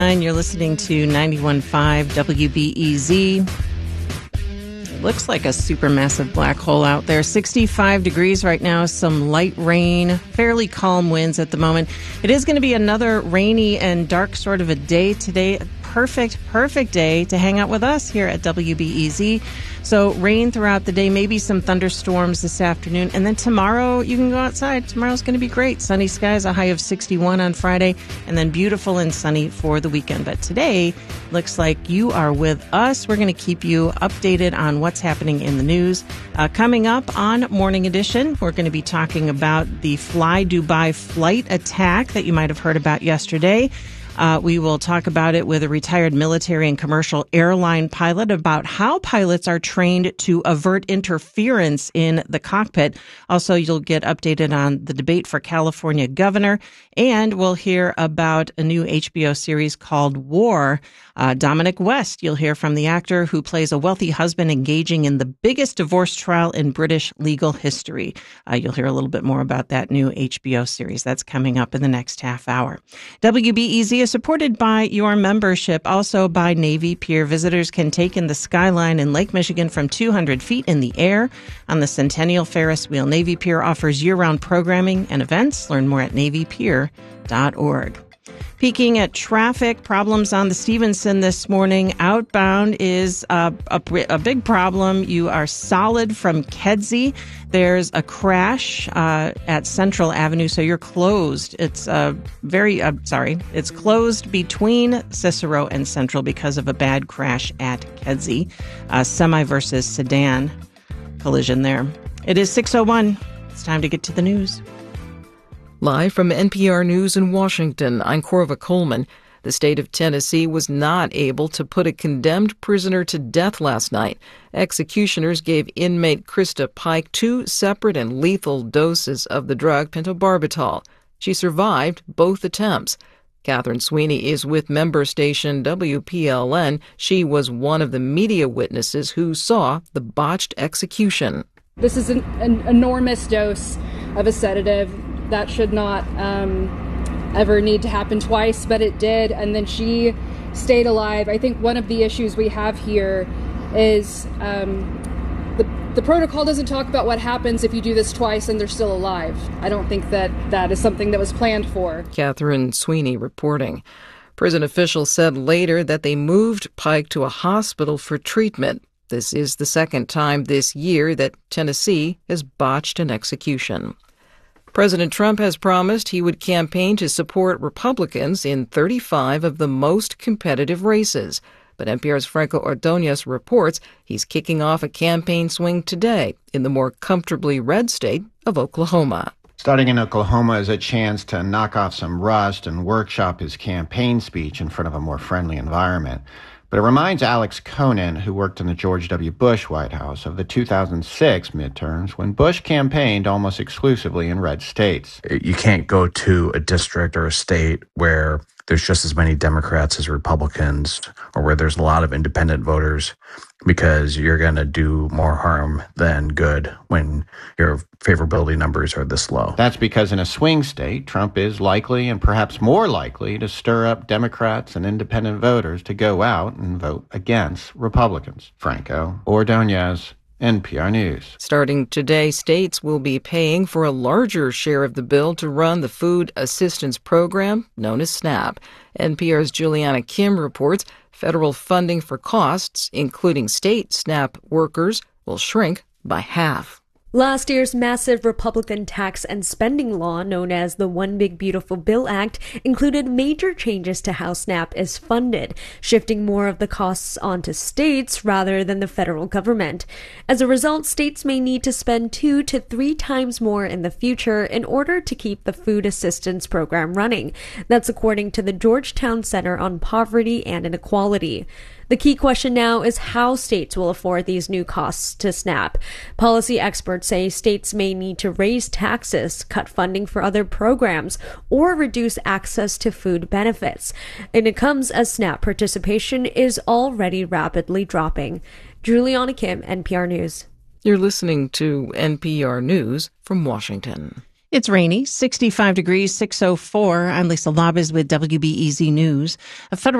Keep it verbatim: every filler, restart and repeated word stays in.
You're listening to ninety-one point five W B E Z. It looks like a supermassive black hole out there. sixty-five degrees right now, some light rain, fairly calm winds at the moment. It is going to be another rainy and dark sort of a day today. Perfect, perfect day to hang out with us here at W B E Z. So rain throughout the day, maybe some thunderstorms this afternoon. And then tomorrow you can go outside. Tomorrow's going to be great. Sunny skies, a high of sixty-one on Friday, and then beautiful and sunny for the weekend. But today looks like you are with us. We're going to keep you updated on what's happening in the news. Uh, coming up on Morning Edition, we're going to be talking about the Fly Dubai flight attack that you might have heard about yesterday. Uh, we will talk about it with a retired military and commercial airline pilot about how pilots are trained to avert interference in the cockpit. Also, you'll get updated on the debate for California governor, and we'll hear about a new H B O series called War. Uh, Dominic West, you'll hear from the actor who plays a wealthy husband engaging in the biggest divorce trial in British legal history. Uh, you'll hear a little bit more about that new H B O series. That's coming up in the next half hour. W B E Z is supported by your membership, also by Navy Pier. Visitors can take in the skyline in Lake Michigan from two hundred feet in the air on the Centennial Ferris wheel. Navy Pier offers year-round programming and events. Learn more at navy pier dot org. Peeking at traffic problems on the Stevenson this morning. Outbound is a, a, a big problem. You are solid from Kedzie. There's a crash uh, at Central Avenue, so you're closed. It's uh, very, uh, sorry, it's closed between Cicero and Central because of a bad crash at Kedzie. Uh, semi versus sedan collision there. It is six oh one. It's time to get to the news. Live from N P R News in Washington, I'm Corva Coleman. The state of Tennessee was not able to put a condemned prisoner to death last night. Executioners gave inmate Krista Pike two separate and lethal doses of the drug pentobarbital. She survived both attempts. Catherine Sweeney is with member station W P L N. She was one of the media witnesses who saw the botched execution. This is an, an enormous dose of a sedative. That should not um, ever need to happen twice, but it did, and then she stayed alive. I think one of the issues we have here is um, the, the protocol doesn't talk about what happens if you do this twice and they're still alive. I don't think that that is something that was planned for. Catherine Sweeney reporting. Prison officials said later that they moved Pike to a hospital for treatment. This is the second time this year that Tennessee has botched an execution. President Trump has promised he would campaign to support Republicans in thirty-five of the most competitive races. But N P R's Franco Ordonez reports he's kicking off a campaign swing today in the more comfortably red state of Oklahoma. Starting in Oklahoma is a chance to knock off some rust and workshop his campaign speech in front of a more friendly environment. But it reminds Alex Conan, who worked in the George W. Bush White House, of the two thousand six midterms when Bush campaigned almost exclusively in red states. You can't go to a district or a state where there's just as many Democrats as Republicans or where there's a lot of independent voters, because you're going to do more harm than good when your favorability numbers are this low. That's because in a swing state, Trump is likely and perhaps more likely to stir up Democrats and independent voters to go out and vote against Republicans. Franco Ordonez, N P R News. Starting today, states will be paying for a larger share of the bill to run the Food Assistance Program, known as SNAP. N P R's Juliana Kim reports federal funding for costs, including state SNAP workers, will shrink by half. Last year's massive Republican tax and spending law, known as the One Big Beautiful Bill Act, included major changes to how SNAP is funded, shifting more of the costs onto states rather than the federal government. As a result, states may need to spend two to three times more in the future in order to keep the food assistance program running. That's according to the Georgetown Center on Poverty and Inequality. The key question now is how states will afford these new costs to SNAP. Policy experts say states may need to raise taxes, cut funding for other programs, or reduce access to food benefits. And it comes as SNAP participation is already rapidly dropping. Juliana Kim, N P R News. You're listening to N P R News from Washington. It's rainy, sixty-five degrees, six oh four. I'm Lisa Labuz with W B E Z News. A federal